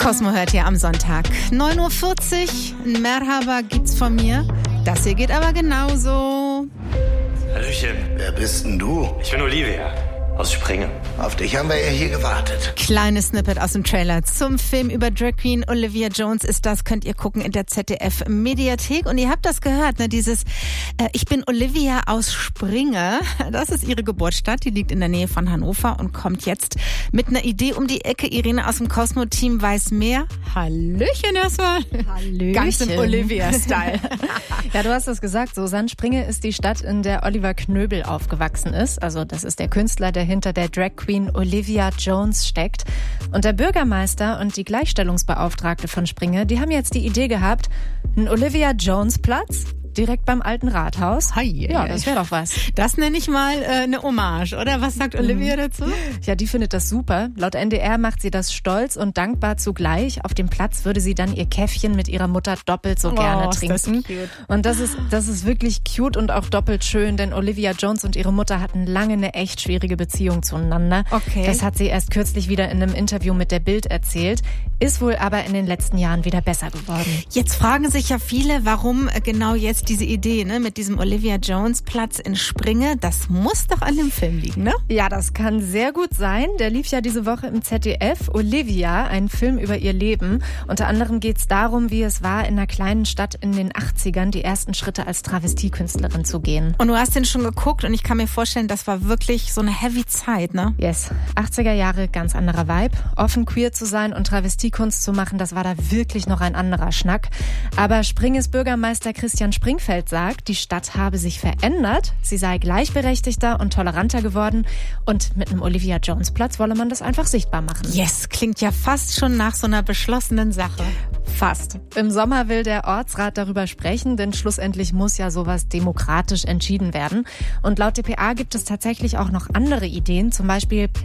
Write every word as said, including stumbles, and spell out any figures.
Cosmo hört hier am Sonntag. neun Uhr vierzig, ein Merhaba gibt's von mir. Das hier geht aber genauso. Hallöchen. Wer bist denn du? Ich bin Olivia aus Springe. Auf dich haben wir ja hier gewartet. Kleines Snippet aus dem Trailer zum Film über Drag Queen Olivia Jones ist das, könnt ihr gucken in der Z D F-Mediathek. Und ihr habt das gehört, ne? Dieses äh, Ich bin Olivia aus Springe. Das ist ihre Geburtsstadt, die liegt in der Nähe von Hannover und kommt jetzt mit einer Idee um die Ecke. Irene aus dem Cosmo-Team weiß mehr. Hallöchen erstmal. Hallöchen. Ganz im Olivia-Style. Ja, du hast es gesagt, Susanne. Springe ist die Stadt, in der Oliver Knöbel aufgewachsen ist. Also das ist der Künstler, der hinter der Drag Queen Olivia Jones steckt. Und der Bürgermeister und die Gleichstellungsbeauftragte von Springe, die haben jetzt die Idee gehabt, einen Olivia Jones Platz direkt beim alten Rathaus. Hi, ja, das wäre doch was. Das nenne ich mal äh, eine Hommage, oder? Was sagt Olivia dazu? Ja, die findet das super. Laut N D R macht sie das stolz und dankbar zugleich. Auf dem Platz würde sie dann ihr Käffchen mit ihrer Mutter doppelt so gerne oh, trinken. Ist das cute. Und das ist, das ist wirklich cute und auch doppelt schön, denn Olivia Jones und ihre Mutter hatten lange eine echt schwierige Beziehung zueinander. Okay. Das hat sie erst kürzlich wieder in einem Interview mit der Bild erzählt. Ist wohl aber in den letzten Jahren wieder besser geworden. Jetzt fragen sich ja viele, warum genau jetzt diese Idee, ne, mit diesem Olivia Jones Platz in Springe. Das muss doch an dem Film liegen, ne? Ja, das kann sehr gut sein. Der lief ja diese Woche im Z D F. Olivia, ein Film über ihr Leben. Unter anderem geht es darum, wie es war, in einer kleinen Stadt in den achtzigern die ersten Schritte als Travestiekünstlerin zu gehen. Und du hast den schon geguckt und ich kann mir vorstellen, das war wirklich so eine heavy Zeit, ne? Yes. achtziger Jahre, ganz anderer Vibe. Offen queer zu sein und Travestiekunst zu machen, das war da wirklich noch ein anderer Schnack. Aber Springes Bürgermeister Christian Springfeld sagt, die Stadt habe sich verändert, sie sei gleichberechtigter und toleranter geworden und mit einem Olivia Jones Platz wolle man das einfach sichtbar machen. Yes, klingt ja fast schon nach so einer beschlossenen Sache. Fast. Im Sommer will der Ortsrat darüber sprechen, denn schlussendlich muss ja sowas demokratisch entschieden werden. Und laut D P A gibt es tatsächlich auch noch andere Ideen, zum Beispiel